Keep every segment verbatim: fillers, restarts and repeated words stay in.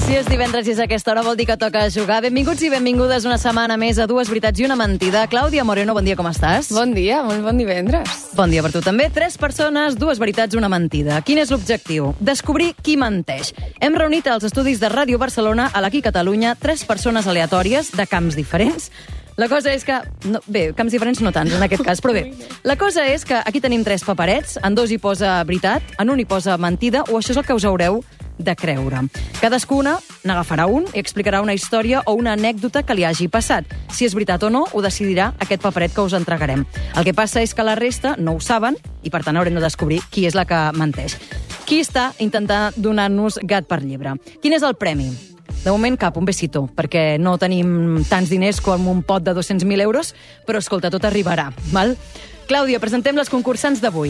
Si és divendres i és a aquesta hora vol dir que toca jugar. Benvinguts i benvingudes una setmana més a Dues veritats i una mentida. Clàudia Moreno, bon dia, com estàs? Bon dia, molt bon divendres. Bon dia per tu també. Tres persones, dues veritats, una mentida. Quin és l'objectiu? Descobrir qui menteix. Hem reunit als estudis de Ràdio Barcelona, a l'Aquí Catalunya, tres persones aleatòries de camps diferents. La cosa és que... No, bé, camps diferents no tants, en aquest cas, però bé. La cosa és que aquí tenim tres paperets, en dos hi posa veritat, en un hi posa mentida, o això és el que us haureu de creure. Cadascuna n'agafarà un i explicarà una història o una anècdota que li hagi passat. Si és veritat o no, ho decidirà aquest paperet que us entregarem. El que passa és que la resta no ho saben i, per tant, haurem de descobrir qui és la que menteix. Qui està intentant donar-nos gat per llebre? Quin és el premi? De moment cap, un besito, perquè no tenim tants diners com un pot de dos-cents mil euros, però, escolta, tot arribarà, val? Clàudia, presentem les concursants d'avui.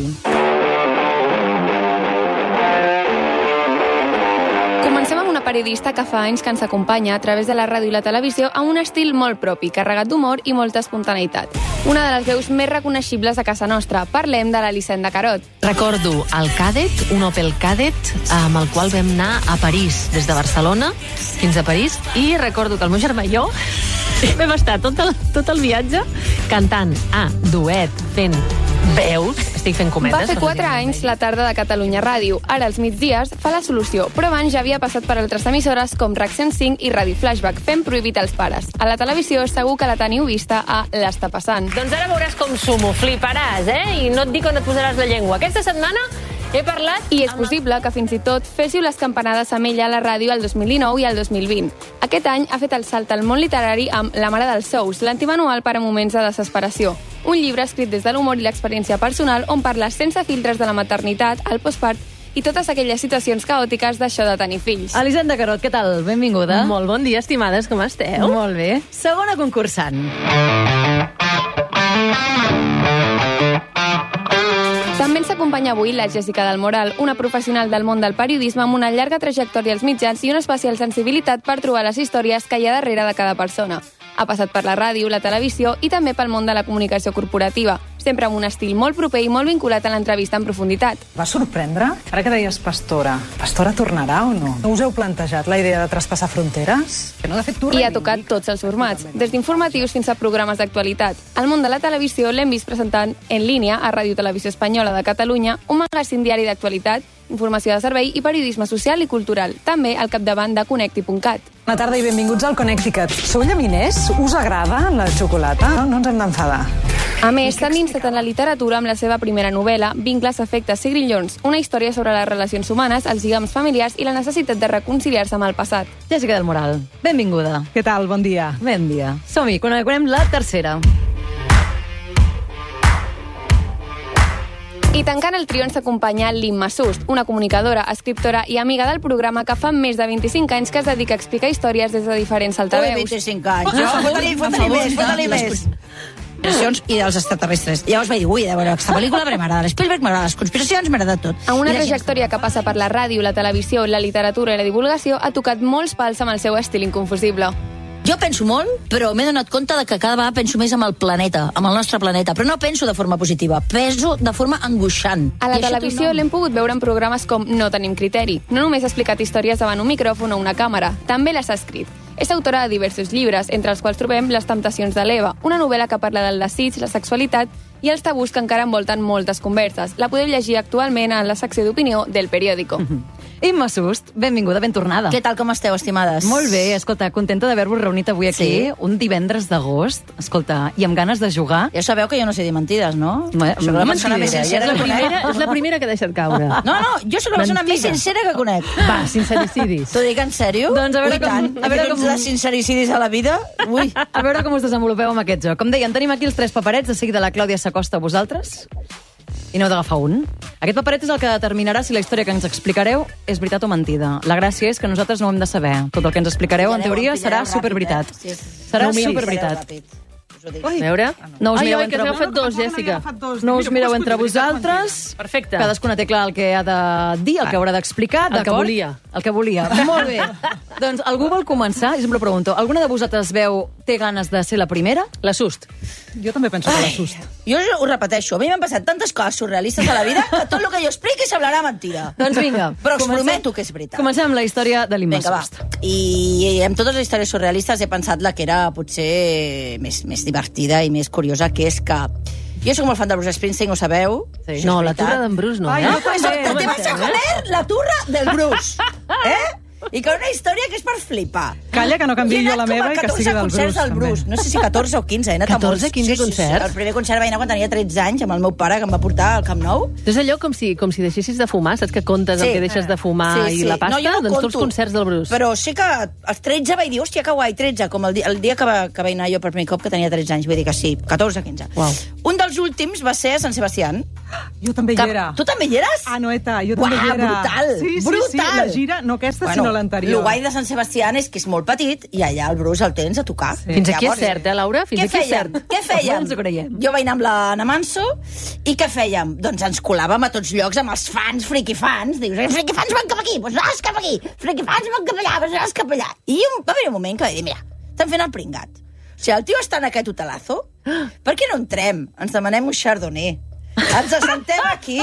Comencem amb una periodista que fa anys que ens acompanya a través de la ràdio i la televisió amb un estil molt propi, carregat d'humor i molta espontaneïtat. Una de les veus més reconeixibles a casa nostra. Parlem de l'Elisenda Carot. Recordo el Cadet, un Opel Cadet, amb el qual vam anar a París, des de Barcelona fins a París, i recordo que el meu germà i jo vam estar tot el, tot el viatge cantant a duet, fent veus, estic fent cometes. Va fer quatre anys la tarda de Catalunya Ràdio. Ara, als migdies, fa La Solució, però abans ja havia passat per altres emissores com RAC cent cinc i Ràdio Flashback, fent Prohibit als pares. A la televisió segur que la teniu vista a L'Està passant. Doncs ara veuràs com sumo, fliparàs, eh? I no et dic on et posaràs la llengua. Aquesta setmana he parlat... I és possible que fins i tot féssiu les campanades amb ella a la ràdio el dos mil dinou i el dos mil vint. Aquest any ha fet el salt al món literari amb La mare dels sous, l'antimanual per a moments de desesperació. Un llibre escrit des de l'humor i l'experiència personal on parla sense filtres de la maternitat, el postpart i totes aquelles situacions caòtiques d'això de tenir fills. Elisenda Carot, què tal? Benvinguda. Molt bon dia, estimades, com esteu? Molt bé. Segona concursant. També ens acompanya avui la Jessica del Moral, una professional del món del periodisme amb una llarga trajectòria als mitjans i una especial sensibilitat per trobar les històries que hi ha darrere de cada persona. Ha passat per la ràdio, la televisió i també pel món de la comunicació corporativa, sempre amb un estil molt proper i molt vinculat a l'entrevista en profunditat. Va sorprendre? Ara que deies Pastora, Pastora tornarà o no? No us heu plantejat la idea de traspassar fronteres? Que no, de fet, tu I ha tocat tots els formats, des d'informatius fins a programes d'actualitat. Al món de la televisió l'hem vist presentant en línia a Ràdio Televisió Espanyola de Catalunya, un magazín diari d'actualitat, informació de servei i periodisme social i cultural, també al capdavant de Connecti punt cat. Bona tarda i benvinguts al Connecticut. Sou llaminers? Us agrada la xocolata? No, no ens hem d'enfadar. A més, s'han instat en la literatura amb la seva primera novel·la, Vincles, afectes i grillons, una història sobre les relacions humanes, els lligams familiars i la necessitat de reconciliar-se amb el passat. Jessica del Moral, benvinguda. Què tal? Bon dia. Bon dia. Som-hi, coneguem la tercera. I tancant el trio ens acompanya l'Imma Sust, una comunicadora, escriptora i amiga del programa que fa més de vint-i-cinc anys que es dedica a explicar històries des de diferents altaveus. Ui, vint-i-cinc anys. Jo, fota-li, fota-li més, fota-li més. I dels extraterrestres. Llavors vaig dir, ui, de veure aquesta pel·lícula m'agrada l'Spielberg, m'agrada les conspiracions, m'agrada tot. Amb una trajectòria que passa per la ràdio, la televisió, la literatura i la divulgació, ha tocat molts pals amb el seu estil inconfusible. Jo penso molt, però m'he donat compte de que cada vegada penso més amb el planeta, amb el nostre planeta, però no penso de forma positiva, penso de forma angoixant. A la televisió l'hem pogut veure en programes com No tenim criteri. No només ha explicat històries davant un micròfon o una càmera, també les ha escrit. És autora de diversos llibres, entre els quals trobem Les temptacions de l'Eva, una novel·la que parla del desig, la sexualitat i els tabús que encara envolten moltes converses. La podeu llegir actualment a la secció d'opinió del periòdico. Imma Sust, benvinguda, ben tornada. Què tal, com esteu, estimades? Molt bé, escolta, contenta d'haver-vos reunit avui aquí, Sí. un divendres d'agost, escolta, i amb ganes de jugar. Ja sabeu que jo no sé dir mentides, no? Bé, Soc la persona més mentidera, sincera ja que conec. És la primera que ha deixat caure. No, no, jo sóc la persona més Mentida. sincera que conec. Va, sincerïcidis. T'ho dic en sèrio? Doncs a veure Ui, com- tant. a veure Aquests com- de sincericidis a la vida? Ui. A veure com us desenvolupeu amb aquest joc. Com deien, tenim aquí els tres paperets, de seguida la Clàudia s'acosta a vosaltres i n'heu d'agafar un. Aquest paperet és el que determinarà si la història que ens explicareu és veritat o mentida. La gràcia és que nosaltres no ho hem de saber. Tot el que ens explicareu, en teoria, serà superveritat. Serà superveritat. A veure. No us Ai, mireu ai, que entre... n'heu fet dos, Jessica. No us mireu entre vosaltres. Perfecte. Cadascuna té clar el que ha de dir, el que haurà d'explicar. El que d'acord? volia. El que volia. Molt bé. Doncs algú vol començar? Jo sempre pregunto, alguna de vosaltres veu, té ganes de ser la primera? La Sust. Jo també penso que la Sust. Jo ho repeteixo, a mi m'han passat tantes coses surrealistes a la vida que tot el que jo expliqui semblarà mentida. Doncs vinga. Però us comencem- prometo que és veritat. Comencem amb la història de l'Imma Vinga, va. Sust. I amb totes les històries surrealistes he pensat la que era potser més, més divertida i més curiosa, que és que jo soc molt fan de Bruce Springsteen, ho sabeu? Sí. No, la turra d'en Bruce no. Ai, eh? jo també. Te vas a comer la turra del Bruce. Eh? I que una història que és per flipar. Calla, que no canviï jo la meva i que sigui del Bruce. del Bruce. No sé si catorze o quinze. He anat catorze, quinze sí, concerts? Sí, sí. El primer concert vaig anar quan tenia tretze anys amb el meu pare, que em va portar al Camp Nou. És allò com si, com si deixessis de fumar, saps que comptes Sí. el que deixes de fumar Sí, sí. i la pasta? No, jo no doncs conto. tots els concerts del Bruce. Però sí que als tretze vaig dir, hòstia, que guai, tretze, com el dia, el dia que, va, que vaig anar jo per primer cop, que tenia tretze anys, vull dir que sí, catorze, quinze. Uau. Un dels últims va ser a Sant Sebastián. Jo també hi Que- era. Tu també hi eres? Ah, Noeta, jo també Uah, hi era. brutal, Sí, sí, brutal. sí, la gira, no aquesta, sinó l'anterior. El guai de Sant Sebastián és que és molt petit i allà el Bruce el tens a tocar. Sí. Fins aquí és cert, eh, Laura? Fins Què aquí és fèiem? cert. Què fèiem? Ens ho creiem. Jo vaig anar amb l'Anna Manso i què fèiem? Doncs ens colàvem a tots llocs amb els fans, friki fans. Dius, eh, friki fans van cap aquí, doncs vas cap aquí. Friki fans van cap allà, doncs vas cap allà. I un, va haver un moment que vaig dir, mira, estan fent el pringat. O sigui, el tio està en aquest hotelazo, per què no entrem? Ens demanem un chardonnay. Ens assentem aquí.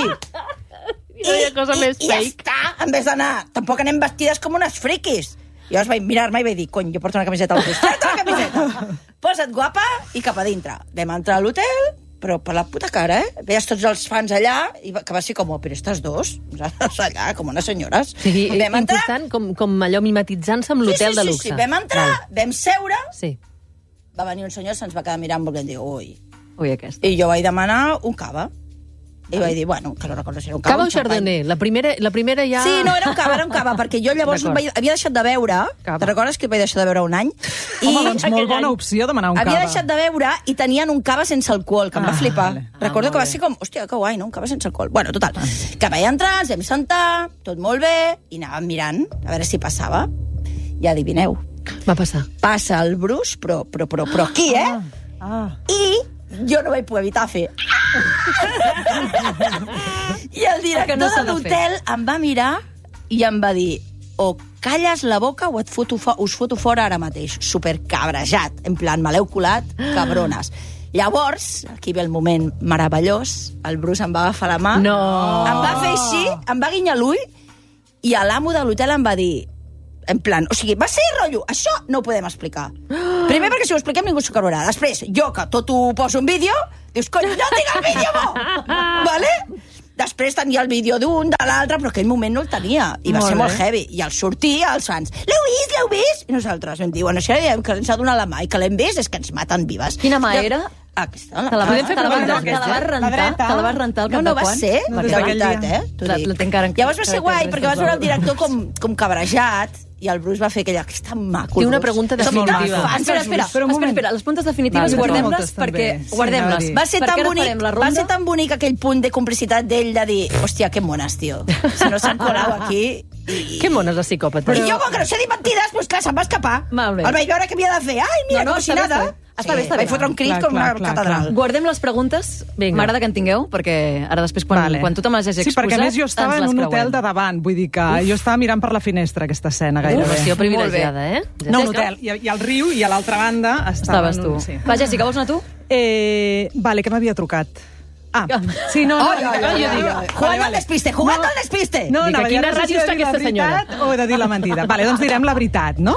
No hi ha cosa més i ja fake. està, en vez d'anar. Tampoc anem vestides com unes friquis. I llavors vaig mirar-me i vaig dir, cony, jo porto una camiseta al Bruce. Porta la camiseta! Posa't guapa i cap a dintre. Vam entrar a l'hotel, però per la puta cara, eh? Veies tots els fans allà, i va, que va ser com, oh, però estes dos, nosaltres allà, com unes senyores. O sigui, vam entrar... important, com, com allò mimetitzant-se amb l'hotel sí, sí, de sí, luxe. Sí, vam entrar, Val. vam seure, Sí. va venir un senyor, se'ns va quedar mirant perquè em diu, ui. Ui, aquesta. I jo vaig demanar un cava. I vaig dir, bueno, que no recordo si era un cava. Cava o un xampany. chardonnay? La primera, la primera ja... Sí, no, era un cava, era un cava, perquè jo llavors D'acord. vaig, havia deixat de beure, Cava. te recordes que vaig deixar de beure un any? Home, doncs molt aquell bona any. opció demanar un Havia cava. deixat de beure i tenien un cava sense alcohol, que em va Ah, flipar. vale. Recordo Ah, que va molt ser com, hòstia, que guai, no? Un cava sense alcohol. Bueno, total, que vaig entrar, ens vam sentar, tot molt bé, i anàvem mirant a veure si passava. I adivineu, Va passar. passa el Bruce, però, però, però, però aquí, eh? Ah, I jo no vaig poder evitar fer... I el Que director no s'ha de de l'hotel em va mirar i em va dir, o calles la boca o et foto fo us foto fora ara mateix. Supercabrejat, en plan, me l'heu colat, cabrones. Llavors, aquí ve el moment meravellós, el Bruce em va agafar la mà, No. em va fer així, em va guinyar l'ull, i l'amo de l'hotel em va dir, en plan, o sigui, va ser rotllo, això no ho podem explicar. Primer perquè si ho expliquem ningú s'ho creurà. Després, jo que tot ho poso en vídeo, dius, cony, no tinc el vídeo, bo! Vale? Després tenia el vídeo d'un, de l'altre, però aquell moment no el tenia. I va Molt ser bé. molt heavy. I al sortir, els fans, l'heu vist, l'heu vist? I nosaltres vam dir, bueno, això ja diem que ens ha donat la mà i que l'hem vist és que ens maten vives. Quina mà I- era? Aquesta, la Te la mà. vas, te la vas, preguntes, te la vas aquesta? rentar? La dreta? Te la vas rentar al No, cap no de va quan? ser, Va de ser veritat, dia. eh? t'ho La- dic. la tinc encara- Llavors va ser encara guai, té perquè restes vas veure el del director com, com cabrejat i el Bruce va fer aquella... Que està maco, Tinc una Bruce. pregunta Som tan definitiva. fans Espera, dels espera, Bruce. Però un espera, moment. espera. Les puntes definitives Vale. guardem-les Moltes, perquè... també. Sí, Guardem-les. anava a dir. Va ser, Perquè tan ara bonic, farem la va ronda. ser tan bonic aquell punt de complicitat d'ell de dir, hòstia, que mones, tio. Si no s'han colat aquí... I... Que mones, la psicòpata. I jo, com que no sé dir mentides, doncs clar, se'm va escapar. Molt bé. El vaig veure que havia de fer. Ai, mira, No, no, com si està bé, nada. està bé. Està bé, està bé. Vaig fotre un crit Clar, com una clar, clar, catedral. clar. Guardem les preguntes. Vinga. M'agrada que en tingueu, perquè ara després, quan, Vale. quan tu te me les hagis Sí, exposat, perquè a més jo estava ens en les un creuem. hotel de davant, vull dir que jo estava mirant per la finestra aquesta escena gairebé. Professió privilegiada, eh? No, un hotel, i, i al riu, i a l'altra banda estava Estaves tu. Sí. Va, Jessica, vols anar tu? Eh, vale, que m'havia trucat. Ah, sí, no, no. Ai, ai, ai, ai, ai. Jugant al despiste, jugant al despiste. No, Dic, anava a a dir, quina no sé si ràdio he de està dir la aquesta senyora? veritat o he de dir la mentida. Vale, doncs direm la veritat, no?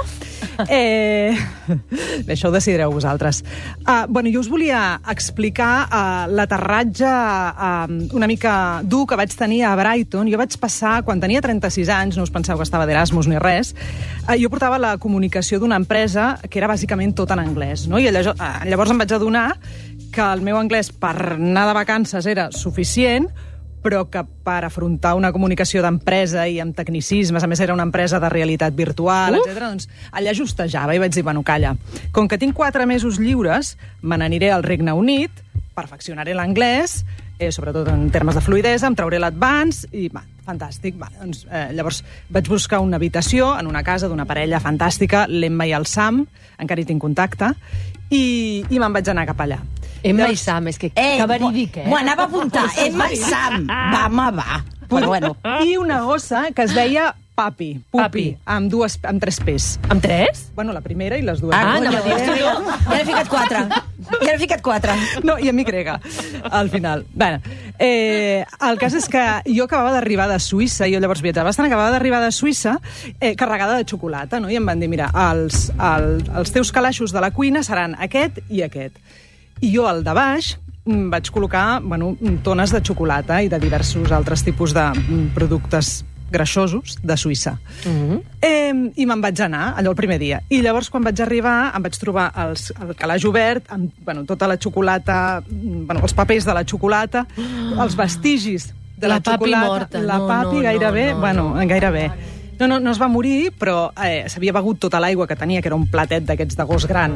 Eh, bé, això ho decidireu vosaltres. Uh, bueno, jo us volia explicar uh, l'aterratge uh, una mica dur que vaig tenir a Brighton. Jo vaig passar, quan tenia trenta-sis anys, no us penseu que estava d'Erasmus ni res, uh, jo portava la comunicació d'una empresa que era bàsicament tot en anglès, no? I llavors, uh, llavors em vaig adonar que el meu anglès per anar de vacances era suficient, però que per afrontar una comunicació d'empresa i amb tecnicismes, a més era una empresa de realitat virtual, Uf. etcètera, doncs allà justejava i vaig dir, bueno, calla, com que tinc quatre mesos lliures, me n'aniré al Regne Unit, perfeccionaré l'anglès, eh, sobretot en termes de fluïdesa, em trauré l'advance i, va, fantàstic. Va, doncs, eh, llavors vaig buscar una habitació en una casa d'una parella fantàstica, l'Emma i el Sam, encara hi tinc contacte, i, i me'n vaig anar cap allà. Emma i Sam, és que, que verídic, eh? M'ho anava a apuntar. Emma i Sam. Va, home, va. Però bueno. I una gossa que es deia Papi, Pupi, Papi. amb, dues, amb tres P's. Amb tres? Bueno, la primera i les dues. Ah, Ah, coño, no, ja, ja, ja n'he ficat quatre. Ja n'he ficat quatre. No, i amb Y, al final. Bé, eh, el cas és que jo acabava d'arribar de Suïssa, jo llavors viatjava bastant, acabava d'arribar de Suïssa eh, carregada de xocolata, no? I em van dir, mira, els, el, els teus calaixos de la cuina seran aquest i aquest. I jo, al de baix, vaig col·locar, bueno, tones de xocolata i de diversos altres tipus de productes greixosos de Suïssa. Mm-hmm. Eh, I me'n vaig anar, allò el primer dia. I llavors, quan vaig arribar, em vaig trobar els, el calaix obert, amb bueno, tota la xocolata, bueno, els papers de la xocolata, els vestigis de la, La papi xocolata. morta. La No, papi no, gairebé, no, no, bueno, no. gairebé. No, no, no es va morir, però eh, s'havia begut tota l'aigua que tenia, que era un platet d'aquests de gos gran.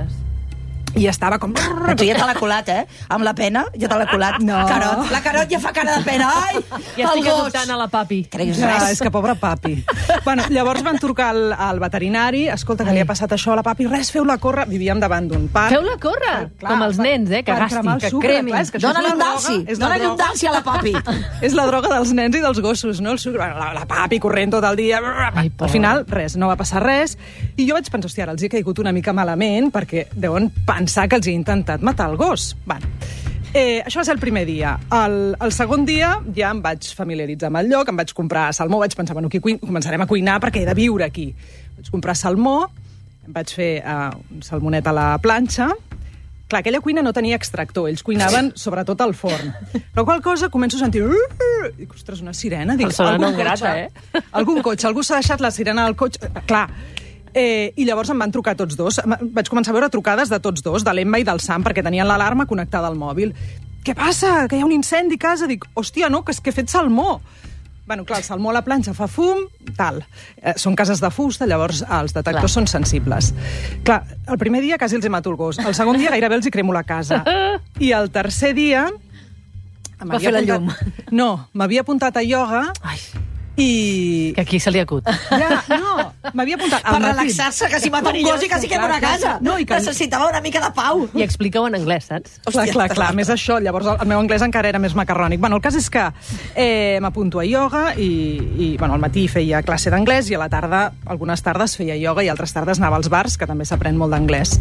I estava com... A tu ja te l'ha colat, eh? Amb la pena, ja te l'ha colat. No. Carot, la Carot ja fa cara de pena. Ai, Ja el estic gos. adoptant a la papi. Creus Ja, res? és que pobre papi. Bueno, llavors van trucar al, al veterinari, escolta, que li ha passat això a la papi, res, feu-la córrer. Vivíem davant d'un parc. Feu-la córrer, com els nens, eh, que per gasti, cremar el que sucre, cremi. clar, és que això és Dóna-li la un droga, dalsi, és la dóna-li un droga. dalsi a la papi. És la droga dels nens i dels gossos, no? El sucre, la, la papi corrent tot el dia. Ai, Al final, res, no va passar res. I jo vaig pensar, hòstia, ara els he caigut una mica malament perquè deuen pensar que els he intentat matar el gos. Bueno, eh, això va ser el primer dia. El, el segon dia ja em vaig familiaritzar amb el lloc, em vaig comprar salmó, vaig pensar, bueno, aquí cuin començarem a cuinar perquè he de viure aquí. Vaig comprar salmó, em vaig fer uh, un salmonet a la planxa. Clar, aquella cuina no tenia extractor, ells cuinaven sobretot al forn. Però qual cosa començo a sentir... Uh, dic, ostres, una sirena. Dic, Persona algun non grata, cotxe, eh? Algun cotxe, algú s'ha deixat la sirena al cotxe... Clar, eh, i llavors em van trucar tots dos. Vaig començar a veure trucades de tots dos, de l'Emma i del Sam, perquè tenien l'alarma connectada al mòbil. Què passa? Que hi ha un incendi a casa? Dic, hòstia, no, que és que he fet salmó. Bueno, clar, el salmó a la planxa fa fum, tal. Eh, són cases de fusta, llavors els detectors clar. Són sensibles. Clar, el primer dia quasi els he matat el gos. El segon dia gairebé els hi cremo la casa. I el tercer dia... Va fer la llum. No, m'havia apuntat a ioga Ai, i... que aquí se li acut. Ja, no, m'havia apuntat... Per relaxar-se, que si mata un gos i quasi quema una casa. No, i que... Necessitava una mica de pau. I explica-ho en anglès, saps? Clar, clar, clar, més això. Llavors el meu anglès encara era més macarrònic. Bueno, el cas és que eh, m'apunto a ioga i, i bueno, al matí feia classe d'anglès i a la tarda, algunes tardes feia ioga i altres tardes anava als bars, que també s'aprèn molt d'anglès.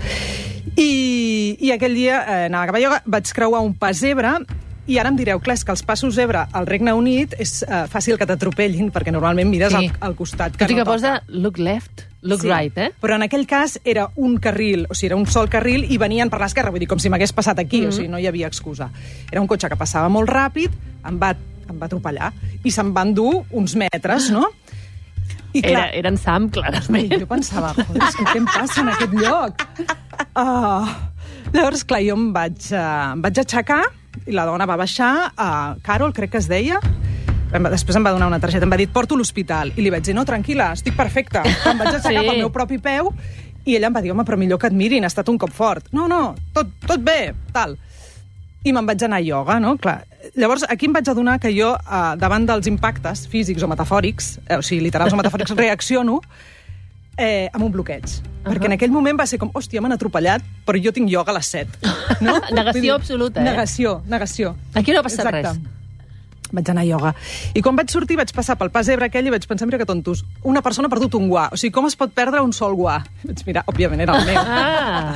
I, I aquell dia eh, anava cap a ioga, vaig creuar un pas zebra. I ara em direu, clar, és que els passos zebra al Regne Unit és uh, fàcil que t'atropellin, perquè normalment mires Sí. al, al costat Que que que no posa toca. look left, look Sí, right, eh? Però en aquell cas era un carril, o sigui, era un sol carril i venien per l'esquerra, vull dir, com si m'hagués passat aquí, mm -hmm. o sigui, no hi havia excusa. Era un cotxe que passava molt ràpid, em va, em va atropellar i se'n van dur uns metres, no? I Era, era en Sam, clarament. jo pensava, joder, és que què em passa en aquest lloc? Uh, llavors, clar, jo em vaig, uh, em vaig aixecar i la dona va baixar, a uh, Carol, crec que es deia, després em va donar una targeta, em va dir, et porto a l'hospital. I li vaig dir, no, tranquil·la, estic perfecta. Em vaig aixecar Sí. pel meu propi peu i ella em va dir, home, però millor que et mirin, ha estat un cop fort. No, no, tot, tot bé, tal. I me'n vaig anar a ioga, no? Clar. Llavors, aquí em vaig adonar que jo, eh, davant dels impactes físics o metafòrics, eh, o sigui, literals o metafòrics, reacciono eh, amb un bloqueig. Uh -huh. Perquè en aquell moment va ser com, hòstia, m'han atropellat, però jo tinc ioga a les set. No? Negació Vull dir, absoluta, eh? Negació, negació. Aquí no ha passat Exacte. res. Vaig anar a ioga. I quan vaig sortir vaig passar pel pas zebra aquell i vaig pensar, mira que tontos, una persona ha perdut un guà. O sigui, com es pot perdre un sol guà? I vaig mirar, òbviament era el meu. Ah,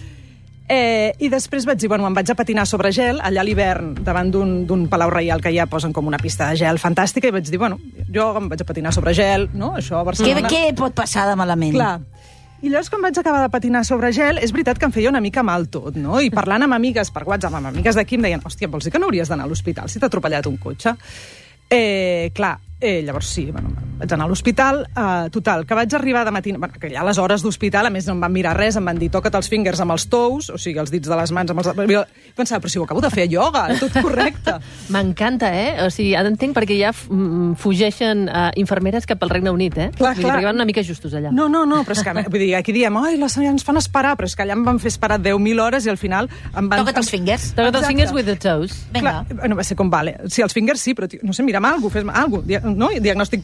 Eh, I després vaig dir, bueno, em vaig a patinar sobre gel, allà a l'hivern, davant d'un Palau Reial que ja posen com una pista de gel fantàstica, i vaig dir, bueno, jo em vaig a patinar sobre gel, no? Això a Què, Barcelona... què pot passar de malament? Clar. I llavors, quan vaig acabar de patinar sobre gel, és veritat que em feia una mica mal tot, no? I parlant amb amigues per WhatsApp, amb amigues d'aquí, em deien, hòstia, vols dir que no hauries d'anar a l'hospital si t'ha atropellat un cotxe? Eh, clar, eh, llavors sí, bueno, vaig anar a l'hospital, eh, total, que vaig arribar de matina, bueno, que ja a les hores d'hospital, a més no em van mirar res, em van dir, toca't els fingers amb els tous, o sigui, els dits de les mans amb els... Jo pensava, però si ho acabo de fer a ioga, tot correcte. M'encanta, eh? O sigui, ara entenc perquè ja mm, fugeixen uh, infermeres cap al Regne Unit, eh? Clar, Vull dir, clar. perquè van una mica justos allà. No, no, no, però és que vull dir, aquí diem, ai, les ens fan esperar, però és que allà em van fer esperar deu mil hores i al final em van... Toca't els fingers. Toca't els Exacte. fingers with the toes. Vinga. Clar, bueno, va ser com, vale, sí, els fingers sí, però, tio, no sé, mira'm alguna cosa, fes-me alguna cosa, no? Diagnòstic per la imatge,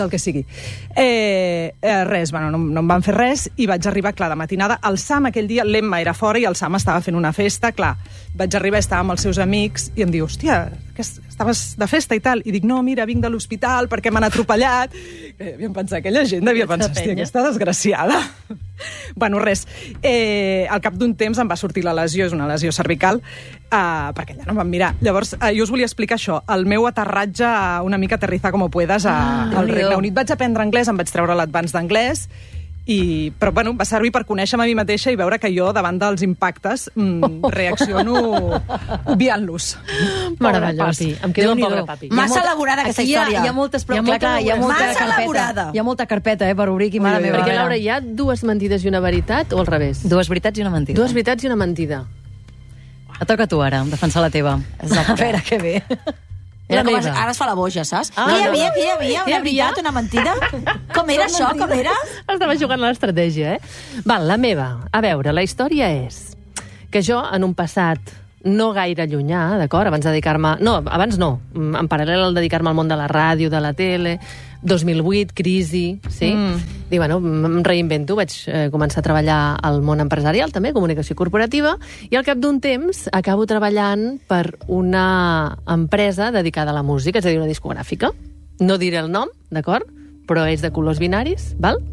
el que sigui. Eh, eh, res, bueno, no, no em van fer res i vaig arribar, clar, de matinada. El Sam aquell dia, l'Emma era fora i el Sam estava fent una festa, clar. Vaig arribar, estava amb els seus amics i em diu, hòstia, que estaves de festa i tal. I dic, no, mira, vinc de l'hospital perquè m'han atropellat. I devien pensar, aquella gent devia pensar, hòstia, aquesta desgraciada. Bueno, res, eh, al cap d'un temps em va sortir la lesió, és una lesió cervical, eh, perquè ja no em van mirar. Llavors, eh, jo us volia explicar això, el meu aterratge una mica aterrizar com puedes a, ah, al Regne Unit. Vaig aprendre anglès, em vaig treure l'advance d'anglès, i, però bueno, va servir per conèixer-me a mi mateixa i veure que jo, davant dels impactes, mm, reacciono obviant-los. Meravellós. Em quedo amb pobre papi. Massa molta... elaborada aquesta hi ha, història. Hi ha moltes, però, hi ha molta, clar, hi ha molta Massa carpeta. elaborada. Hi ha molta carpeta, eh, per obrir aquí, mare meva. Perquè, Laura, hi ha dues mentides i una veritat, o al revés? Dues veritats i una mentida. Dues veritats i una mentida. Et toca a tu, ara, defensar la teva. Exacte. A veure, que bé. Era com, ara es fa la boja, saps? Ah, què hi no. havia, què hi havia? Una veritat, una mentida? Com era això, com era? Estava jugant a l'estratègia, eh? Val, la meva. A veure, la història és que jo, en un passat no gaire llunyà, d'acord? Abans de dedicar-me... No, abans no. En paral·lel al dedicar-me al món de la ràdio, de la tele... dos mil vuit, crisi, sí? Mm. Dic, bueno, em reinvento, vaig eh, començar a treballar al món empresarial, també, comunicació corporativa, i al cap d'un temps acabo treballant per una empresa dedicada a la música, és a dir, una discogràfica. No diré el nom, d'acord? Però és de colors binaris, val?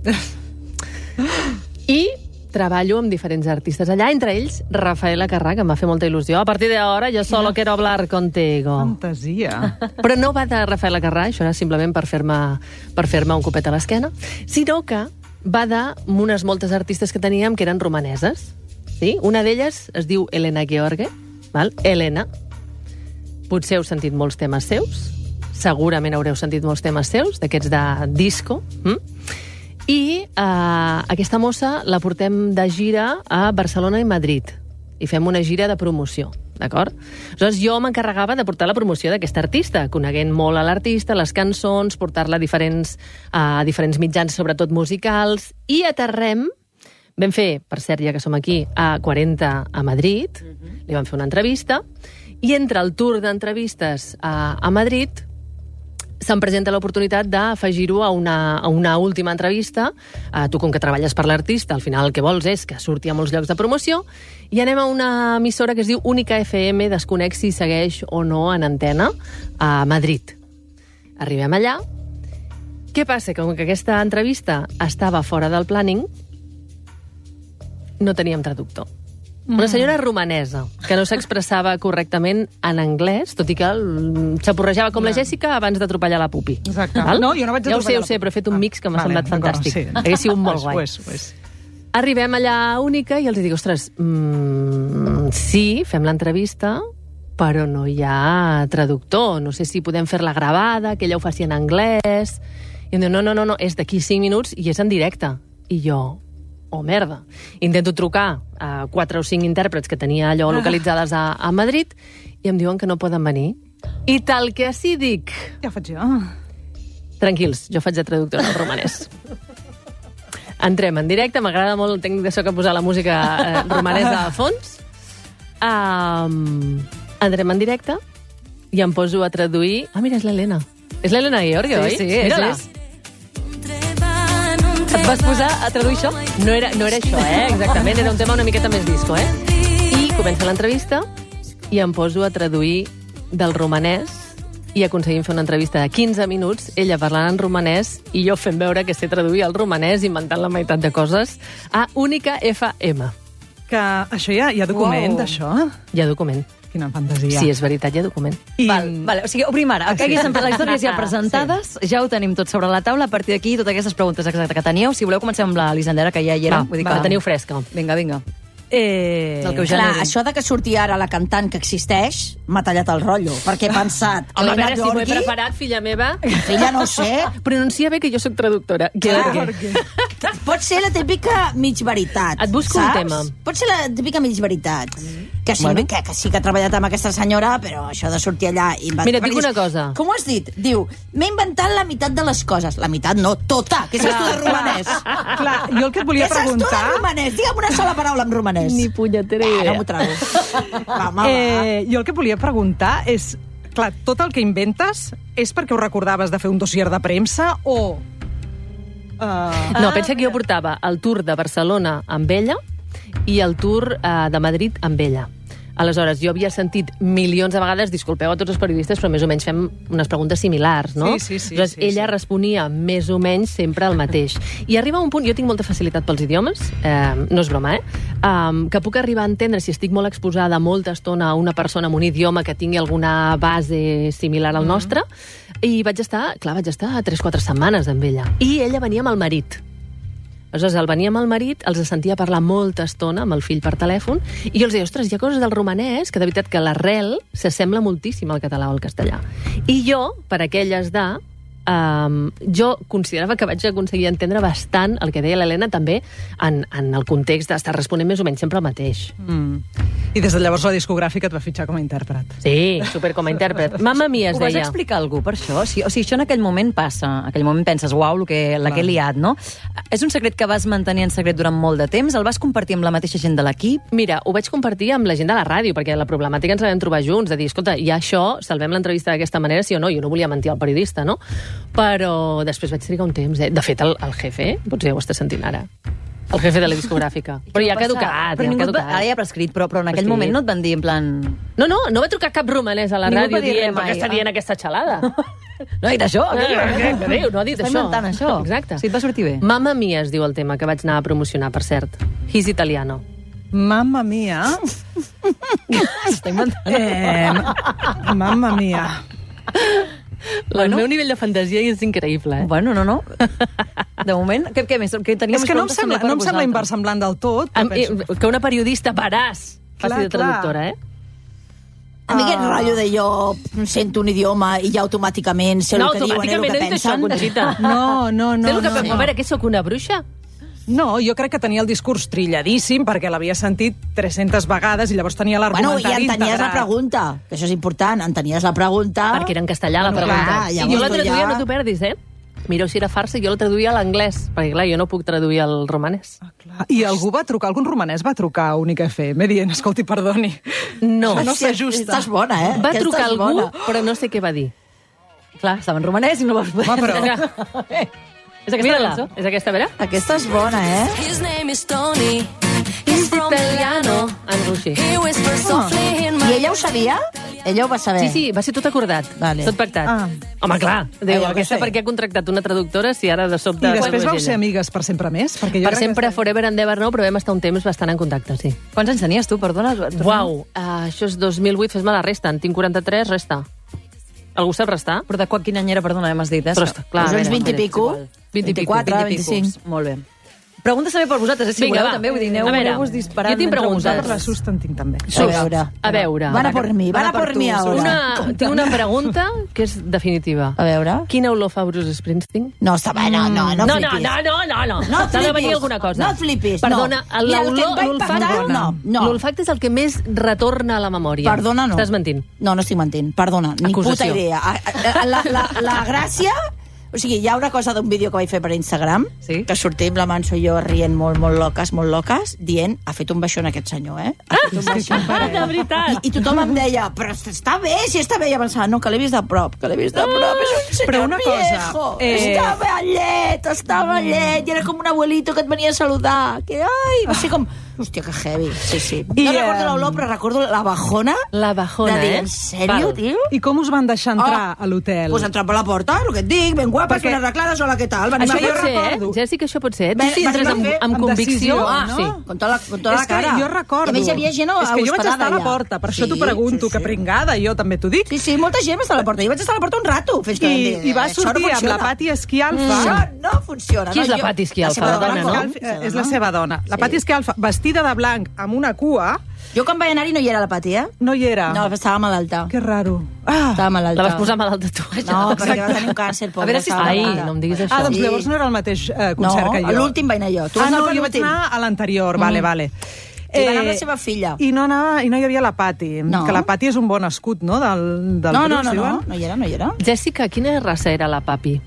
I treballo amb diferents artistes allà, entre ells Rafael Acarrà, que em va fer molta il·lusió. A partir de ahora yo solo quiero hablar contigo. Fantasia. Però no va de Rafael Acarrà, això era simplement per fer-me per fer-me un copet a l'esquena, sinó que va d'unes moltes artistes que teníem que eren romaneses. Sí? Una d'elles es diu Elena George, val? Elena. Potser heu sentit molts temes seus, segurament haureu sentit molts temes seus, d'aquests de disco, hm? I uh, aquesta mossa la portem de gira a Barcelona i Madrid. I fem una gira de promoció, d'acord? Aleshores, jo m'encarregava de portar la promoció d'aquesta artista, coneguent molt a l'artista, les cançons, portar-la a diferents, a diferents mitjans, sobretot musicals, i aterrem, vam fer, per cert, ja que som aquí, a quaranta a Madrid, uh-huh. Li vam fer una entrevista, i entre el tour d'entrevistes a, a Madrid se'm presenta l'oportunitat d'afegir-ho a una, a una última entrevista. Uh, tu, com que treballes per l'artista, al final el que vols és que surti a molts llocs de promoció, i anem a una emissora que es diu Única F M, desconec si segueix o no en antena, a Madrid. Arribem allà. Què passa? Com que aquesta entrevista estava fora del planning, no teníem traductor. Una senyora romanesa, que no s'expressava correctament en anglès, tot i que xaporrejava com no. la Jèssica abans d'atropellar la Pupi. Exacte. Val? No, jo no vaig ja ho sé, atropellar ho sé, però he fet un mix que m'ha ah, semblat vale, fantàstic. Sí. Hauria sigut molt guai. Pues, pues. Arribem allà a Única i els dic, ostres, mmm, sí, fem l'entrevista, però no hi ha traductor. No sé si podem fer-la gravada, que ella ho faci en anglès. I em diu, no, no, no, no, és d'aquí cinc minuts i és en directe. I jo... oh, merda. Intento trucar a quatre o cinc intèrprets que tenia allò localitzades a, a Madrid i em diuen que no poden venir. I tal que així dic... Ja faig jo. Tranquils, jo faig de traductora al romanès. Entrem en directe, m'agrada molt el tècnic de so que posar la música eh, romanesa a fons. Um, entrem en directe i em poso a traduir... Ah, mira, és l'Helena. És l'Helena George, oi? Sí, sí, Mira-la. és, és. Et vas posar a traduir això? No era, no era això, eh? Exactament, era un tema una miqueta més disco, eh? I comença l'entrevista i em poso a traduir del romanès i aconseguim fer una entrevista de quinze minuts, ella parlant en romanès i jo fent veure que sé traduir el romanès, inventant la meitat de coses, a Única F M. Que això hi ha, hi ha document, Wow. d'això? Hi ha document. Quina fantasia. Sí, és veritat, hi ha document. I... Val, vale, o sigui, obrim ara. Que haguéssim fet les històries ja presentades, sí. Ja ho tenim tot sobre la taula. A partir d'aquí, totes aquestes preguntes exactes que teníeu. Si voleu, comencem amb la Lisandera, que ja hi era. Va, Vull dir va, que... la teniu fresca. Vinga, vinga. Eh... Del que us Clar, generi. això de que surti ara la cantant que existeix m'ha tallat el rotllo, perquè he pensat... Home, a Elena veure si m'ho he Georgi, preparat, filla meva. Filla, no ho sé. Pronuncia bé que jo sóc traductora. George. Pot ser la típica mig veritat. Et busco un saps? tema. Pot ser la típica mig veritat. Que sí, bueno. que, que sí que ha treballat amb aquesta senyora, però això de sortir allà... Invent... Mira, et dic una cosa. Com ho has dit? Diu, m'he inventat la meitat de les coses. La meitat no, tota. Què saps tu de romanès? Clar, jo el que et volia Què saps tu preguntar... de romanès? Digue'm una sola paraula en romanès. Ni punyetera Ah, idea. no m'ho trobo. Va, home, va. Eh, jo el que volia preguntar és clar, tot el que inventes és perquè ho recordaves de fer un dossier de premsa o... Uh... No, pensa que jo portava el tour de Barcelona amb ella i el tour uh, de Madrid amb ella. Aleshores, jo havia sentit milions de vegades, disculpeu a tots els periodistes, però més o menys fem unes preguntes similars, no? Sí, sí, sí. Aleshores, sí, ella sí. responia més o menys sempre el mateix. I arriba un punt, jo tinc molta facilitat pels idiomes, eh, no és broma, eh? Um, que puc arribar a entendre si estic molt exposada molta estona a una persona amb un idioma que tingui alguna base similar al nostre, mm. i vaig estar, clar, vaig estar tres o quatre setmanes amb ella. I ella venia amb el marit. Aleshores, el venia amb el marit, els sentia parlar molta estona amb el fill per telèfon, i jo els deia, ostres, hi ha coses del romanès que de veritat que l'arrel s'assembla moltíssim al català o al castellà. I jo, per aquelles de... Um, jo considerava que vaig aconseguir entendre bastant el que deia l'Helena també en, en el context d'estar responent més o menys sempre el mateix. Mm. I des de llavors la discogràfica et va fitxar com a intèrpret. Sí, super com a intèrpret. Mamma mia, es Ho vas deia. explicar a algú per això? O sigui, o sigui, això en aquell moment passa, en aquell moment penses, uau, lo que, la que he liat, no? És un secret que vas mantenir en secret durant molt de temps? El vas compartir amb la mateixa gent de l'equip? Mira, ho vaig compartir amb la gent de la ràdio, perquè la problemàtica ens la vam trobar junts, de dir, escolta, hi ha això, salvem l'entrevista d'aquesta manera, sí o no? Jo no volia mentir al periodista, no? Però després vaig trigar un temps. Eh? De fet, el, el jefe, potser ho està sentint ara, el jefe de la discogràfica. Però ja ha caducat, Però ja ha ningú et va, caducat. ara ja ha prescrit, però, però en aquell Prescrit. moment no et van dir en plan... No, no, no va trucar cap romanès a la Ningú ràdio va dir res dient, mai. per què està dient Ah. aquesta xalada? No ha dit això? Eh, què, què diu? No ha dit Està això. inventant això. Exacte. Sí, et va sortir bé. Mamma mia es diu el tema que vaig anar a promocionar, per cert. He's italiano. Mamma mia. Està inventant. Eh, mamma mia. El meu nivell de fantasia és increïble, eh? Bueno, no, no. De moment, què, què més? Que teníem És que no em preguntes sembla, també per no em sembla vosaltres. inversemblant del tot. però Am- eh, penso- que una periodista paràs faci Clar, de traductora, eh? A mi aquest Ah. rotllo de jo sento un idioma i ja automàticament sé No, el que diuen i el automàticament que no he dit això, pensen. Conxita. No, no, no. Sé el que, no, A veure, què sóc, una bruixa? No, jo crec que tenia el discurs trilladíssim perquè l'havia sentit tres-centes vegades i llavors tenia Bueno, i l'argumentari entenies la integrat. pregunta, que això és important, entenies la pregunta... Perquè era en castellà la Bueno, pregunta. clar, I llavors jo la tu traduïa, ja- no t'ho perdis, eh? Mireu si era farsa, jo la traduïa a l'anglès, perquè clar, jo no puc traduir el romanès. Clar. I algú va trucar, algun romanès va trucar a Única F M dient, escolti, perdoni. No. Això no Hòstia, s'ajusta. Estàs bona, eh? Va Aquesta trucar és algú, bona. però no sé què va dir. Clar, estava en romanès i no vas poder... Home, però- És aquesta Mira-la, cançó? és aquesta, a veure? Aquesta és bona, eh? His name is Tony. És italiano. En Ruixi. He whispers softly in my I ella ho sabia? Ella ho va saber? Sí, sí, va ser tot acordat, Vale. tot pactat. Ah. Home, clar, diu, jo què aquesta sé. per què ha contractat una traductora si ara de sobte... I després és vau ella? ser amigues per sempre més? Perquè jo Per crec sempre, que... forever and ever no, però vam estar un temps bastant en contacte, sí. Quants anys tenies tu, perdona? Uau, uh, això és dos mil vuit, fes-me la resta. En tinc quaranta-tres, resta. Algú sap restar? Però de quan, quin any era, perdona, m'has dit, eh? Però està clar, Doncs a uns veure, vint i mira, és pico. igual. vint i pico. vint-i-quatre, vint i pico. vint-i-cinc. Molt bé. Preguntes també per vosaltres, eh, si Vinga, voleu, va. també. Vull dir, aneu, A veure, aneu-vos disparant jo tinc entre preguntes. Per vosaltres. la Sus te'n tinc també. A veure. A veure. Van a por mi, van a por mi ahora. Una, tinc una pregunta que és definitiva. A veure. Quina olor fa Bruce Springsteen? No, està bé, no, no, no no, flipis. no, no, no, no. No T'ha de venir flipis. alguna cosa. No flipis, Perdona, no. Mira, el que l'olor, em va l'olfacte... impactar, no, no. L'olfacte és el que més retorna a la memòria. Perdona, no. Estàs mentint. No, no estic mentint, perdona, ni Acusació. puta idea. A- a- a- La, la, la gràcia... O sigui, hi ha una cosa d'un vídeo que vaig fer per Instagram, Sí? que sortim la Manso i jo rient molt, molt loques, molt loques, dient, ha fet un baixón aquest senyor, eh? Ha fet un baixón. Ah, de veritat. I, I tothom em deia, però està bé, si està bé. I avançava, no, que l'he vist de prop, que l'he vist de prop. És un senyor Però una cosa, viejo. eh, Està vellet, està vellet. I era com un abuelito que et venia a saludar. Que, ai, va ser com... Hòstia, que heavy. Sí, sí. I, no recordo eh, l'olor, però recordo la bajona. La bajona, de dir, eh? en sèrio, Val. tio? I com us van deixar entrar Oh, a l'hotel? Pues entrar per la porta, el que et dic, ben guapes, Perquè- ben arreglades, hola, què tal? Venim Això a jo pot ser, eh? recordo. Jessica, això pot ser. eh? Tu Ven- si entres venim amb, a fer amb amb convicció... decisió, Ah, no? sí. Con tota la, con tota És la que cara. jo recordo... I a més hi havia gent És que jo vaig estar a la allà. porta, per això Sí, t'ho pregunto, sí, que sí. pringada, jo també t'ho dic. Sí, sí, molta gent va estar a la porta. Jo vaig estar a la porta un rato. Fins que I, vam dir, I va "Això no sortir amb funciona". la Pati Esquialfa. Això no funciona. Qui és no? la Jo- Pati Esquialfa? seva La dona, no? Esquialfa, Eh, és la seva dona. La Sí. Pati Esquialfa, vestida de blanc, amb una cua, Jo quan vaig anar-hi no hi era la Pati, eh? no hi era. No, estava malalta. Que raro. Ah, Estava malalta. La vas posar malalta tu. No, perquè va tenir un càncer, pobra. A veure si estava Ai, malalta. no em diguis això. ah doncs Sí. llavors no era el mateix eh, No, concert que a jo. l'últim vaig anar jo. Tu vas Ah, anar no, al jo vaig penúltim? anar a l'anterior, vale, vale. I va anar amb la seva filla. I no, anava, I no hi havia la Pati. No. Que la Pati és un bon escut, no?, del, del No, no, grup, no, diuen. no, no hi era, no hi era. Jessica, quina raça era la papi?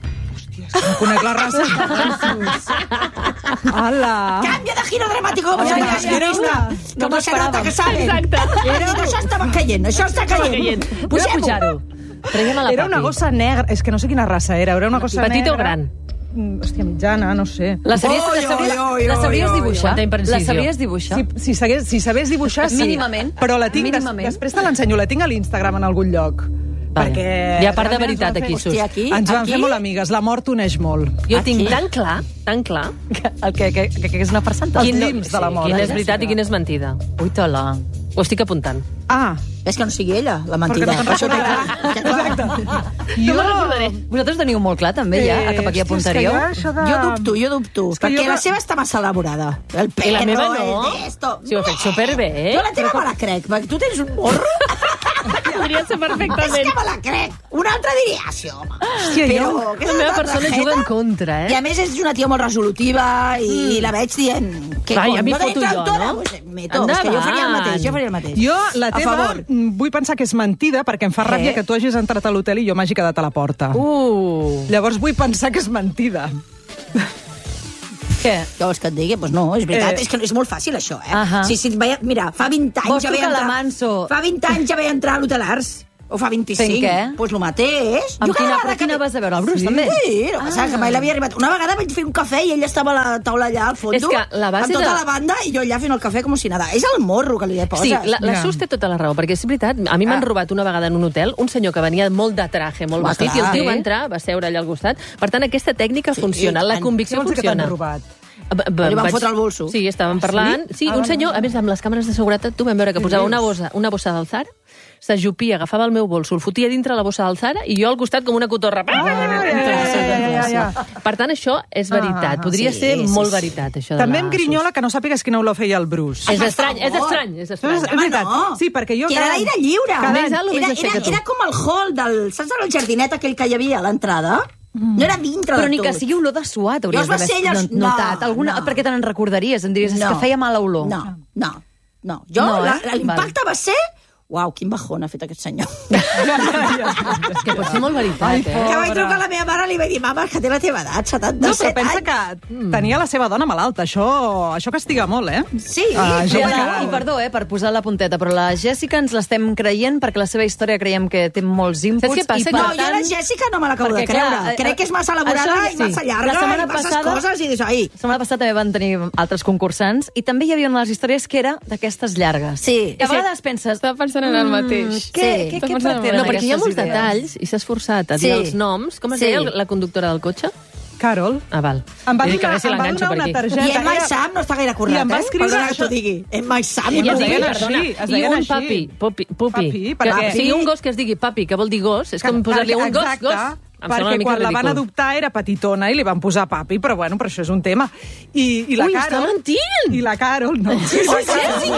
No conec la raça. Hola. Cambia de giro dramático, como Oye, se era llama. una- Com no se nota esperàvem. que saben. Exacte. Era... Això estava caient, això està caient. Anem a pujar-ho. Traiem a la Era una Papi. gossa negra. És que no sé quina raça era. Era una gossa negra. Petita o gran? Mm, Hòstia, mitjana, no sé. La sabries, la sabries, la sabries dibuixar? Quanta imprecisió. La sabries dibuixar? Si, si, sabés, si sabés dibuixar, sí. Mínimament. Però la tinc, des, Mínimament. després te l'ensenyo, la tinc a l'Instagram en algun lloc. Vale. Perquè Hi ha part de realment ens veritat vam aquí, fer- Sus. Hòstia, aquí, Ens vam aquí... fer molt amigues. La mort uneix molt. Jo Aquí. tinc tan clar, tan clar... El que, que, que, que és una farsanta. Els llims de la mort. Quina és veritat i quina és mentida. Ui, tola. Ho estic apuntant. Ah, És que no sigui ella, la perquè mentida. no te'n Per això t'he recordaràs. clar. Exacte. No me'n recordaré. Vosaltres teniu molt clar, també, ja, Eh, cap aquí hòstia, és que apuntaríeu? jo això de... Jo dubto, jo dubto. És que Perquè jo la de- seva està massa elaborada. El perro, I la meva no. el esto. Si ho ha fet superbé, eh? Jo la teva me la crec, perquè tu tens un morro. Podria ser És perfectament. que me la crec. Un altre diria, sí, home. Hòstia, Però jo- aquesta La meva altra persona jeta- juga en contra, eh? I a més és una tia molt resolutiva i la veig dient... Que Vai, a mi no foto tens jo, autora? no? Pues, meto, és que jo faria el mateix, jo faria el mateix. Jo, la A teva, favor. mm, vull pensar que és mentida, perquè em fa Què? ràbia que tu hagis entrat a l'hotel i jo m'hagi quedat a la porta. Uh. Llavors vull pensar que és mentida. Què? Què vols que et digui? Pues no, és veritat, Eh. és que és molt fàcil això, eh? Ahà. Sí, sí, vaia, mira, fa vint anys Vols ja vaig trucar a la entrar... Manso? Fa vint anys ja vaig entrar a l'Hotelars. O fa vint-i-cinc. Fent què? Doncs pues lo mateix. Amb Jo cada quina, vegada però quina que- vas a veure? El Bruce, també? Sí, no passa que mai l'havia arribat. Una vegada vaig fer un cafè i ella estava a la taula allà al fons, És que la base amb tota de- la banda, i jo allà fent el cafè com si nada. És el morro que li poses. Sí, la, la Ja. Sus té tota la raó, perquè és veritat, a mi m'han Ah. robat una vegada en un hotel un senyor que venia molt de traje, molt Va, vestit, i clar. el tio Sí. va entrar, va seure allà al costat. Per tant, aquesta tècnica funciona, i la tant. convicció Què vols dir que funciona. t'han robat? Va- va- Li van vaig- fotre el bolso. Sí, estàvem parlant. Sí, Ah, un vale, senyor, vale. a més, amb les càmeres de seguretat, tu vam veure que posava una bossa, una bossa del Zara, s'ajupia, agafava el meu bolso, el fotia dintre la bossa del Zara i jo al costat com una cotorra. ja, ja, ja. Per tant, això és veritat. Ah, Podria sí, ser sí, molt sí. veritat, això de També la em grinyola que no sàpigues quina olor feia el Bruce. Sus. És Per estrany, és favor. estrany, és No, estrany. és veritat. Sí, perquè jo Que era cada- l'aire lliure. cada Més any- alt o Era, més era, aixeca tu? era com el hall del... Saps el jardinet aquell que hi havia a l'entrada? No era dintre Però de ni tot. que sigui olor de suat, hauries Llavors va d'haver ser allò- no- notat. no, Alguna, no. perquè te n'en recordaries, em diries, és que feia mala olor. No, no, no. Jo, No, la- eh? la- l'impacte va ser... Uau, quin bajón ha fet aquest senyor. És que pot ser molt veritat, eh? Que vaig trucar a la meva mare i li vaig dir, mama, que té la teva edat, No, però setanta-set pensa anys. que tenia la seva dona malalta. Això, això castiga molt, eh? Sí, Ah, I, jo la, que- I perdó, eh, per posar la punteta, però la Jèssica ens l'estem creient perquè la seva història creiem que té molts inputs. Saps què passa? I Que- per No, jo la tant- Jèssica no me l'acabo de perquè, creure. clar, eh, Crec que és massa elaborada això i massa sí. llarga La setmana i masses passada- coses i dius, ai... La setmana passada també van tenir altres concursants i també hi havia una de les històries que era d'aquestes llargues. Sí. Que a vegades penses... Estava pensant en el mateix. Què, Sí. què, Estava què pensant en pretenen No, perquè hi ha molts aquestes idees? detalls i s'ha esforçat a dir Sí. els noms. Com es Sí. deia la conductora del cotxe? Carol. Ah, val. Em va Vull dir que a donar, veure si em va l'enganxo donar per una aquí. targeta. I en My Era- Sam no està gaire currat, I em va eh? escriure Perdona que això- t'ho digui. En My Sam... I es no deien digui. així, perdona, es i deien un així. papi, pupi, pupi. Papi, que, perquè- sigui un gos que es digui papi, que vol dir gos, és com posar-li un gos, Exacte, gos. Em sembla una perquè mica quan la van ridícul. adoptar era petitona i li van posar papi, però bueno, però això és un tema. I, i la Ui, Carol, està mentint! I la Carol, no. Sí, sí, sí,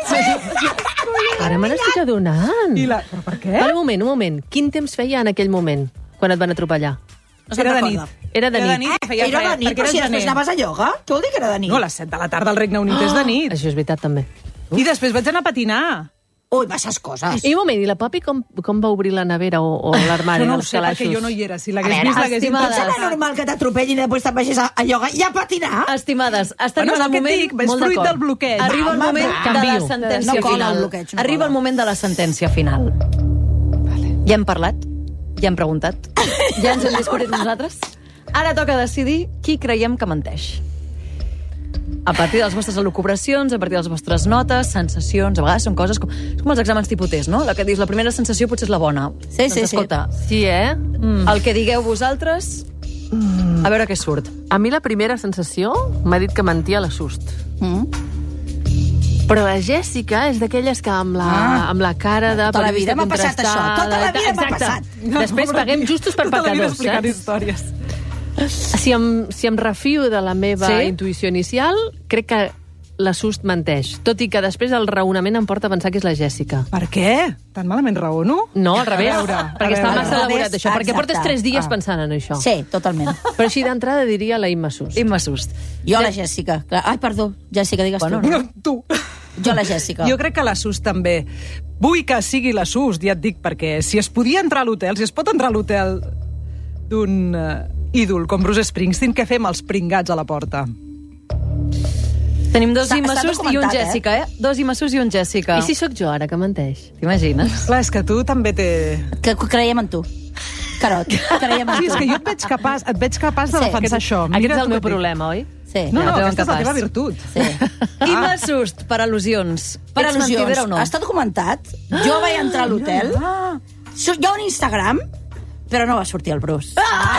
Ara me n'estic adonant. I la... Però per què? Vale, un moment, un moment. Quin temps feia en aquell moment, quan et van atropellar? No se'n Era de recorda. nit. Era de nit. Eh, feia era de fred, nit, perquè però era si després gener. anaves a ioga, què vol dir que era de nit? No, a les set de la tarda al Regne Unit és de nit. Això és veritat, també. I després vaig anar a patinar. Ui, masses coses. I un moment, i la papi com, com va obrir la nevera o, o l'armari Això no ho dels sé, perquè calaixos? jo no hi era. Si A l'hagués veure, vist, l'hagués estimada. Em sembla interpretat. normal que t'atropellin i després te'n vagis a, a ioga i a patinar? Estimades, estem Bueno, és en el el que et moment... dic, és molt fruit d'acord. del bloqueig. Arriba el Va, moment va, de la canvio. sentència No cola final. el bloqueig, no Arriba cola. el moment de la sentència final. Ja hem parlat, ja hem preguntat, ja ens hem discutit nosaltres. Ara toca decidir qui creiem que menteix. A partir de les vostres elucubracions, a partir de les vostres notes, sensacions, a vegades són coses com, és com els exàmens tipus test, no? La que dius, la primera sensació potser és la bona. Sí, doncs, sí, sí. escolta, Sí, eh? mm. el que digueu vosaltres, a veure què surt. A mi la primera sensació m'ha dit que mentia la Sust. Mm. Però la Jèssica és d'aquelles que amb la, Ah. amb la cara de Tota la periodista vida m'ha passat això, contrastada, tota la vida m'ha exacte. passat. Després paguem justos per Tota la vida pecadors, explicant saps? històries. Si em, si em refio de la meva Sí? intuïció inicial, crec que la Sust menteix. Tot i que després el raonament em porta a pensar que és la Jèssica. Per què? Tan malament raono? No, al revés, A veure, a perquè està veure. massa Al elaborat revés, això, perquè portes exacte. tres dies Ah. pensant en això. Sí, totalment. Però així d'entrada diria la Imma Sust. Imma Sust. Jo la Jèssica. Clar. Ai, perdó, Jèssica, digues Bueno, tu. No, tu. Jo la Jèssica. Jo crec que la Sus també. Vull que sigui la Sus, ja et dic, perquè si es podia entrar a l'hotel, si es pot entrar a l'hotel d'un uh, ídol com Bruce Springsteen, què fem els pringats a la porta? Tenim dos Està- està Imassus i un documentat, eh? Jèssica, eh? Dos Imassus i un Jèssica. I si sóc jo ara, que menteix? T'imagines? Clar, és que tu també té... Que creiem en tu. Carot, creiem en Sí, tu. és que jo et veig capaç, et veig capaç de Sí, defensar això. Aquest Mira és el tu meu què et dic. problema, oi? Sí. No, Ja no, ho veuen aquesta és la capaç. teva virtut. Sí. Imassus, per al·lusions. Per Ets al·lusions. mentidera o no? Està documentat. Jo vaig entrar a l'hotel. So- Hi ha un Instagram, però no va sortir el Bruce.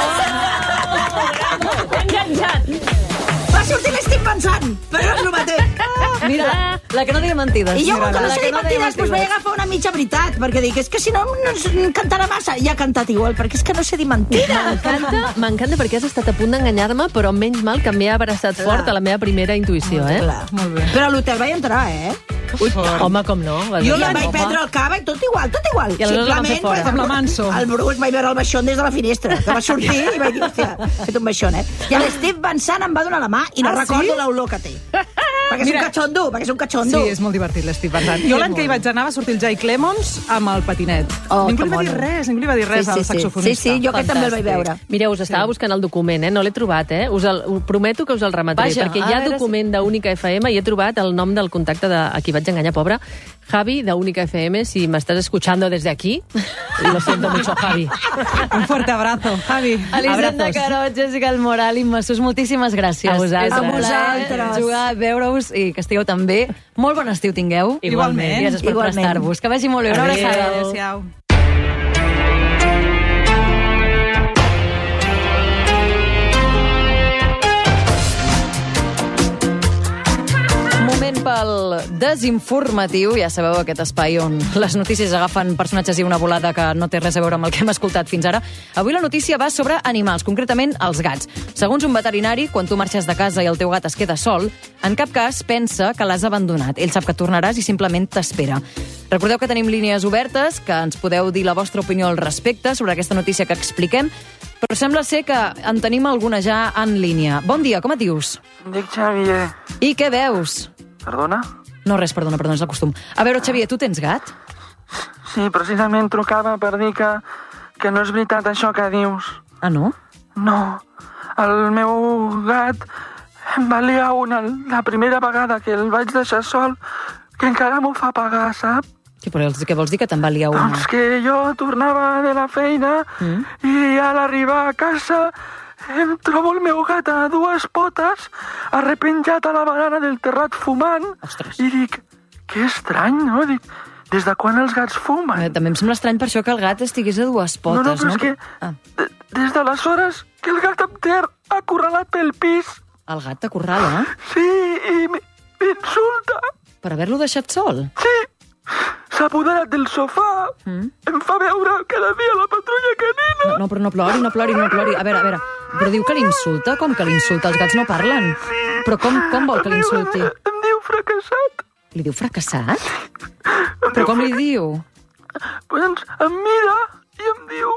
Enganxat! Va sortir l'estic pensant, però no és el mateix. Mira, la que no deia mentides. I jo, Mira, com que no la sé que dir deia mentides, doncs vaig agafar una mitja veritat, perquè dic, és que si no, no ens cantarà massa. I ha cantat igual, perquè és que no sé dir mentides. M'encanta, m'encanta perquè has estat a punt d'enganyar-me, però menys mal que m'he abraçat fort a la meva primera intuïció, eh? Clar. Molt bé. Però a l'hotel vaig entrar, eh? Ui, Home, com no? Vas Jo dir, em vaig home. prendre el cava i tot igual, tot igual. I aleshores la van fer Simplement, fora. pues, Amb la Manso. El Bruce vaig veure el baixón des de la finestra, que va sortir i vaig dir, hòstia, he fet un baixón, eh? I l'Steve Van Sant em va donar la mà i no Ah, sí? recordo l'olor que té. Perquè és Mira. un catxondo, perquè és un Sí, catxondo. és molt divertit l'Steve Van Sant. Jo l'any que hi vaig anar va sortir el Jake Clemons amb el patinet. Oh, ningú que li va dir mono. res, ningú li va dir res Sí, al sí, sí. saxofonista. Sí, sí, jo aquest també el vaig Fantàstic. veure. Mireu, us estava buscant el document, eh? No l'he trobat, eh? Us el, us prometo que us el remataré, Vaja, perquè a hi ha veure document d'Única F M i he trobat el nom del contacte de a qui vaig enganyar, pobre. Javi, de Única F M, si me estás escuchando desde aquí, lo siento mucho, Javi. Un fuerte abrazo, Javi. Elisenda Abrazos. Carot, Jessica El Moral i Massus, moltíssimes gràcies. A vosaltres. És un A plaer vosaltres. jugar, veure-us i que estigueu tan bé. Molt bon estiu tingueu. Igualment. I gràcies per Igualment. prestar-vos. Que vagi molt bé. Una Adéu. abraçada. Adéu-siau. Moment pel desinformatiu. Ja sabeu, aquest espai on les notícies agafen personatges i una volada que no té res a veure amb el que hem escoltat fins ara. Avui la notícia va sobre animals, concretament els gats. Segons un veterinari, quan tu marxes de casa i el teu gat es queda sol, en cap cas pensa que l'has abandonat. Ell sap que tornaràs i simplement t'espera. Recordeu que tenim línies obertes, que ens podeu dir la vostra opinió al respecte sobre aquesta notícia que expliquem, però sembla ser que en tenim alguna ja en línia. Bon dia, com et dius? Em dic Xavier. I què veus? Perdona? No, res, perdona, perdona, és el costum. A veure, Xavier, tu tens gat? Sí, precisament trucava per dir que, que no és veritat això que dius. Ah, no? No, el meu gat em va liar una, la primera vegada que el vaig deixar sol, que encara m'ho fa pagar, sap? Sí, però què vols dir que te'n va liar una? Doncs que jo tornava de la feina Mm. i a l'arribar a casa em trobo el meu gat a dues potes arrepenjat a la barana del terrat fumant. Ostres. I dic, que estrany, no? Dic, des de quan els gats fumen? Eh, també em sembla estrany per això que el gat estigués a dues potes, no, no, però és que Ah, de- des d'aleshores que el gat em té acorralat pel pis. el gat t'acorrala, eh? Sí, i m- m'insulta. Per haver-lo deixat sol. Sí, s'ha apoderat del sofà. Mm. Em fa veure cada dia la patrulla canina. No, no, però no plori, no plori, no plori. A veure, a veure, però diu que l'insulta? Com que l'insulta? Els gats no parlen. Però com, com vol que Em diu- l'insulti? Em diu fracassat. Li diu fracassat? Em Però diu com li diu? Doncs em mira i em diu...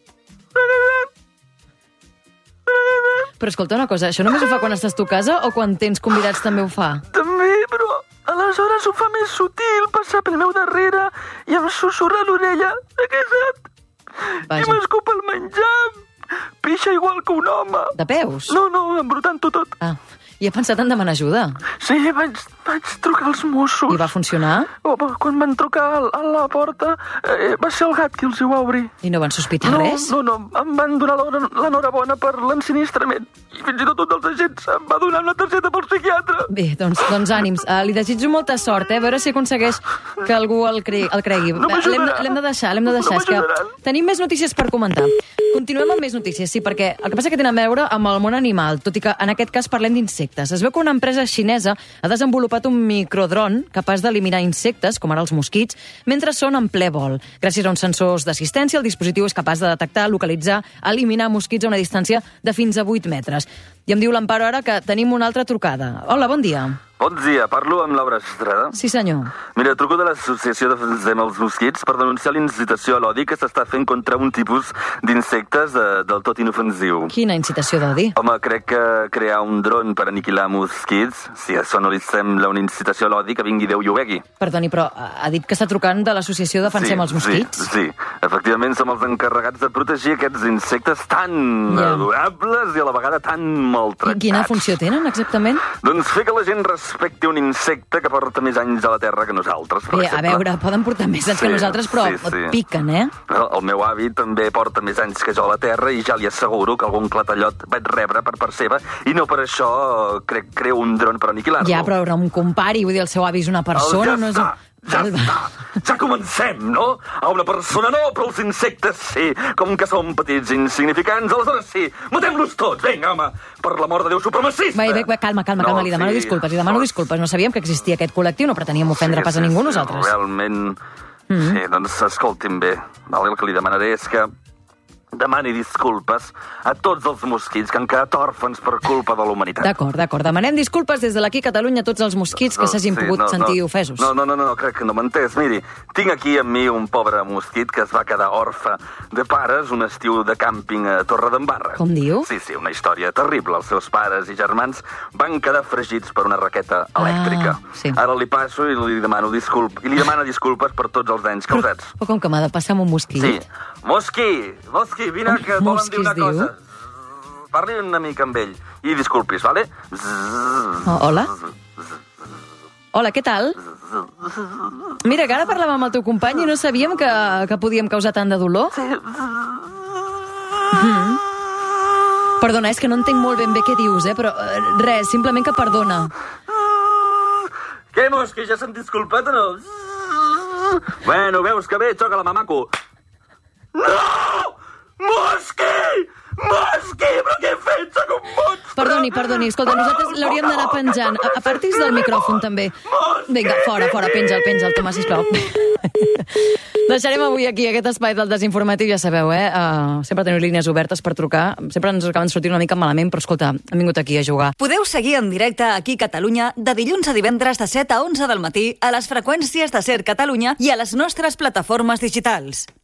Però escolta una cosa, això només ho fa quan estàs tu a casa o quan tens convidats també ho fa? També, però aleshores ho fa més sutil, passa pel meu darrere i em susurra a l'orella. Fracassat. I Vaja. m'escup el menjar. Pixa igual que un home. De peus? No, no, embrutant-ho tot. Ah, i he pensat en demanar ajuda. Sí, vaig, vaig trucar als Mossos. I va funcionar? Home, quan van trucar a a la porta, eh, va ser el gat qui els hi va obrir. I no van sospitar No, res? no, no, em van donar l'hora- l'enhorabona per l'ensinistrament. I fins i tot un dels agents em va donar una targeta pel psiquiatre. Bé, doncs, doncs ànims. Uh, li desitjo molta sort, eh? A veure si aconsegueix que algú el, cre el cregui. No Va, L'hem de- m'ajudaran. l'hem de deixar, l'hem de deixar. No És que m'ajudaran. tenim més notícies per comentar. Continuem amb més notícies, sí, perquè el que passa que tenen a veure amb el món animal, tot i que en aquest cas parlem d'insectes. Es veu que una empresa xinesa ha desenvolupat un microdron capaç d'eliminar insectes, com ara els mosquits, mentre són en ple vol. Gràcies a uns sensors d'assistència, el dispositiu és capaç de detectar, localitzar, eliminar mosquits a una distància de fins a vuit metres. I em diu l'Amparo ara que tenim una altra trucada. Hola, bon dia. Bon dia, parlo amb Laura Estrada. Sí, senyor. Mira, truco de l'Associació Defensem els Mosquits per denunciar l'incitació a l'odi que s'està fent contra un tipus d'insectes de, del tot inofensiu. Quina incitació d'odi? Home, crec que crear un dron per aniquilar mosquits, si això no li sembla una incitació a l'odi, que vingui Déu i ho vegui. Perdoni, però ha dit que està trucant de l'associació Defensem els Mosquits? Sí, sí, efectivament som els encarregats de protegir aquests insectes tan Ja. adorables i a la vegada tan I maltractats. quina funció tenen, exactament? Doncs fer que la gent respecti respecte a un insecte que porta més anys a la Terra que nosaltres, per Bé, exemple. a veure, poden portar més anys Sí, que nosaltres, però sí, sí. et piquen, eh? El, el meu avi també porta més anys que jo a la Terra i ja li asseguro que algun clatallot vaig rebre per part seva i no per això crec creu un dron per aniquilar-lo. Ja, però no em compari, vull dir, el seu avi és una persona, ja no és... està, ja està. Ja comencem, no? A una persona no, però els insectes sí. Com que són petits i insignificants, aleshores sí. Matem-los tots, vinga, home. Per l'amor de Déu supremacista. Va, va, calma, calma, calma, No, li demano sí, disculpes, li demano no. disculpes. No sabíem que existia aquest col·lectiu, no preteníem ofendre pas a ningú nosaltres. Realment, sí, doncs escolti'm bé. Vale, el que li demanaré és que demani disculpes a tots els mosquits que han quedat òrfans per culpa de la humanitat. D'acord, d'acord. Demanem disculpes des de l'Aquí Catalunya a tots els mosquits que s'hagin Sí, pogut no, sentir no, ofesos. No, no, no, no, crec que no m'ha entès. Miri, tinc aquí amb mi un pobre mosquit que es va quedar orfe de pares un estiu de càmping a Torredembarra. Com diu? Sí, sí, una història terrible. Els seus pares i germans van quedar fregits per una raqueta elèctrica. Ah, sí. Ara li passo i li demano disculp i li demana disculpes per tots els danys causats. Però com que m'ha de passar amb un mosquit? Sí. Mosqui, Mosqui, vine, que et volen Mosqui dir una es diu? cosa. Parli una mica amb ell i disculpis, vale? Oh, hola? Hola, què tal? Mira, que ara parlàvem amb el teu company i no sabíem que, que podíem causar tant de dolor. Mm. Perdona, és que no entenc molt ben bé què dius, eh? Però eh, res, simplement que perdona. Què, Mosqui, ja s'han disculpat o no? Bueno, veus que bé, xoca la mamaco. No! Mosqui! Mosqui, però què he fet? Soc un monstre! Perdoni, perdoni, escolta, nosaltres l'hauríem d'anar penjant. A- Apartis del micròfon, també. Vinga, fora, fora, penja'l, penja'l, Tomàs, sisplau. Deixarem avui aquí aquest espai del desinformatiu, ja sabeu, eh? Uh, sempre teniu línies obertes per trucar. Sempre ens acaben sortint una mica malament, però escolta, hem vingut aquí a jugar. Podeu seguir en directe aquí a Catalunya de dilluns a divendres de set a onze del matí a les freqüències de Ser Catalunya i a les nostres plataformes digitals.